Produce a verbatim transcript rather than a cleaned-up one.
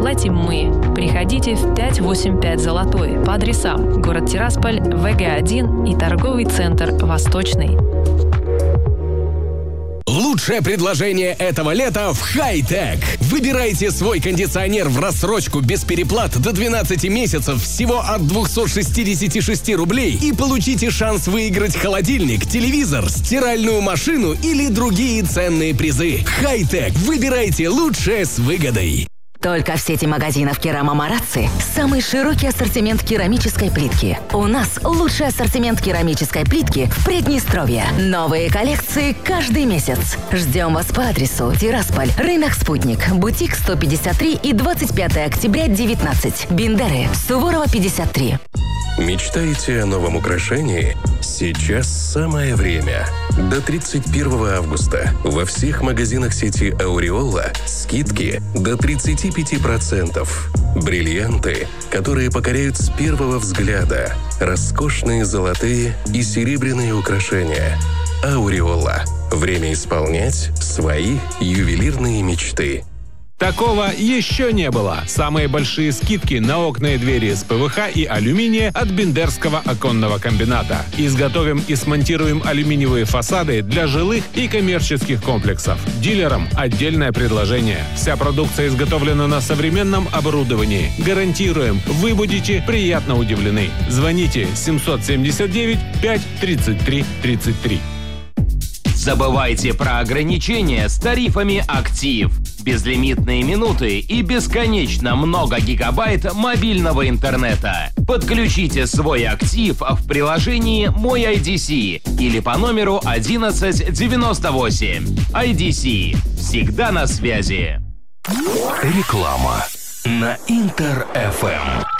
платим мы. Приходите в пять восемь пять «Золотой» по адресам: город Тирасполь, вэ гэ один и торговый центр «Восточный». Лучшее предложение этого лета в Хай-Тек. Выбирайте свой кондиционер в рассрочку без переплат до двенадцати месяцев всего от двести шестьдесят шесть рублей и получите шанс выиграть холодильник, телевизор, стиральную машину или другие ценные призы. Хай-Тек. Выбирайте лучшее с выгодой. Только в сети магазинов «Керама Марацци» самый широкий ассортимент керамической плитки. У нас лучший ассортимент керамической плитки в Приднестровье. Новые коллекции каждый месяц. Ждем вас по адресу: Тирасполь, рынок «Спутник», бутик сто пятьдесят три и двадцать пятое октября девятнадцать, Бендеры, Суворова пятьдесят три. Мечтаете о новом украшении? Сейчас самое время. До тридцать первого августа во всех магазинах сети «Ауреола» скидки до тридцать пять процентов. Бриллианты, которые покоряют с первого взгляда. Роскошные золотые и серебряные украшения. «Ауреола». Время исполнять свои ювелирные мечты. Такого еще не было. Самые большие скидки на окна и двери из пэ вэ ха и алюминия от Бендерского оконного комбината. Изготовим и смонтируем алюминиевые фасады для жилых и коммерческих комплексов. Дилерам отдельное предложение. Вся продукция изготовлена на современном оборудовании. Гарантируем, вы будете приятно удивлены. Звоните семь семь девять пять тридцать три тридцать три. Забывайте про ограничения с тарифами «Актив». Безлимитные минуты и бесконечно много гигабайт мобильного интернета. Подключите свой «Актив» в приложении «Мой ай ди си» или по номеру одиннадцать девяносто восемь. ай ди си. Всегда на связи. Реклама на Интер эф эм.